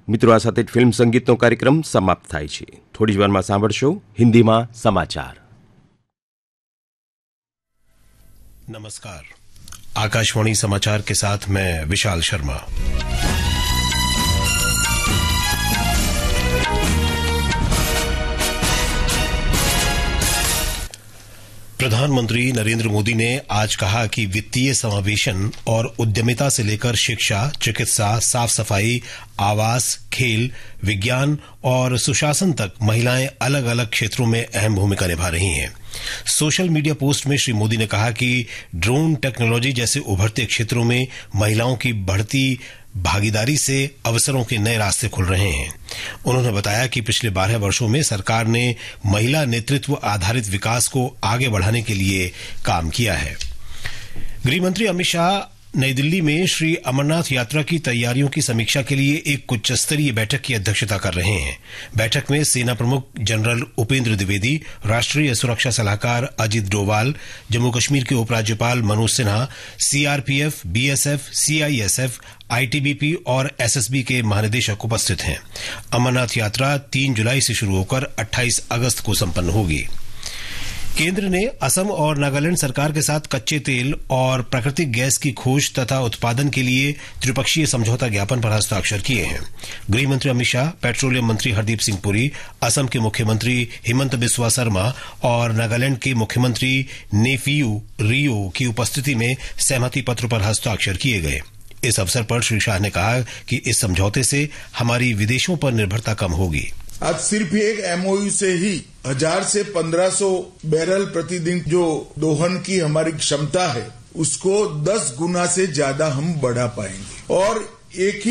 મિત્રો, આ સાથે ફિલ્મ સંગીતનો કાર્યક્રમ સમાપ્ત થાય છે. થોડી જ વારમાં સાંભળશો હિન્દીમાં સમાચાર. नमस्कार, आकाशवाणी समाचार के साथ मैं विशाल शर्मा. प्रधानमंत्री नरेंद्र मोदी ने आज कहा कि वित्तीय समावेशन और उद्यमिता से लेकर शिक्षा, चिकित्सा, साफ सफाई, आवास, खेल, विज्ञान और सुशासन तक महिलाएं अलग अलग क्षेत्रों में अहम भूमिका निभा रही हैं. सोशल मीडिया पोस्ट में श्री मोदी ने कहा कि ड्रोन टेक्नोलॉजी जैसे उभरते क्षेत्रों में महिलाओं की बढ़ती भागीदारी से अवसरों के नए रास्ते खुल रहे हैं. उन्होंने बताया कि पिछले 12 वर्षों में सरकार ने महिला नेतृत्व आधारित विकास को आगे बढ़ाने के लिए काम किया है. गृहमंत्री अमित शाह नई दिल्ली में श्री अमरनाथ यात्रा की तैयारियों की समीक्षा के लिए एक उच्च स्तरीय बैठक की अध्यक्षता कर रहे हैं. बैठक में सेना प्रमुख जनरल उपेंद्र द्विवेदी, राष्ट्रीय सुरक्षा सलाहकार अजित डोवाल, जम्मू कश्मीर के उपराज्यपाल Manoj Sinha, CRPF, BSF, CISF, ITBP और एसएसबी के महानिदेशक उपस्थित हैं. अमरनाथ यात्रा 3 जुलाई से शुरू होकर 28 अगस्त को संपन्न होगी. केंद्र ने असम और नागालैंड सरकार के साथ कच्चे तेल और प्राकृतिक गैस की खोज तथा उत्पादन के लिए त्रिपक्षीय समझौता ज्ञापन पर हस्ताक्षर किए हैं. गृहमंत्री अमित शाह, पेट्रोलियम मंत्री हरदीप सिंह पुरी, असम के मुख्यमंत्री हिमंत बिस्वा शर्मा और नागालैंड के मुख्यमंत्री नेफियू रियो की उपस्थिति में सहमति पत्र पर हस्ताक्षर किए गए. इस अवसर पर श्री शाह ने कहा कि इस समझौते से हमारी विदेशों पर निर्भरता कम होगी. आज सिर्फ एक एमओयू से ही 1000 से 1500 बैरल प्रतिदिन जो दोहन की हमारी क्षमता है उसको 10 गुना से ज्यादा हम बढ़ा पाएंगे. और एक ही